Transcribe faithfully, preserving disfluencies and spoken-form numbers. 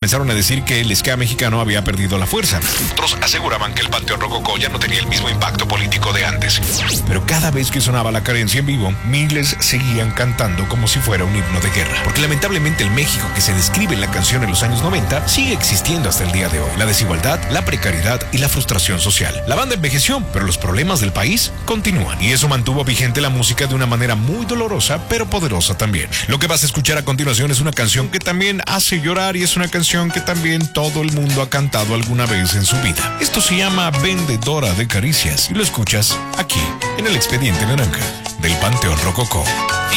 empezaron a decir que el ska mexicano había perdido la fuerza. Otros aseguraban que el Panteón Rococó ya no tenía el mismo impacto político de antes. Pero cada vez que sonaba la carencia en vivo, miles seguían cantando como si fuera un himno de guerra. Porque lamentablemente el México que se describe en la canción en los años noventa sigue existiendo hasta el día de hoy. La desigualdad, la precariedad y la frustración social. La banda envejeció, pero los problemas del país continúan. Y eso mantuvo vigente la música de una manera muy dolorosa, pero poderosa también. Lo que vas a escuchar a continuación es una canción que también hace llorar y es una canción que también todo el mundo ha cantado alguna vez en su vida. Esto se llama Vendedora de Caricias y lo escuchas aquí, en el Expediente Naranja del Panteón Rococó.